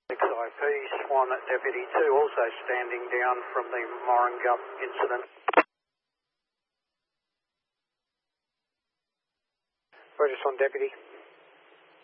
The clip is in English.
XIP, Swan Deputy 2, also standing down from the Morangup incident. Roger, Swan Deputy.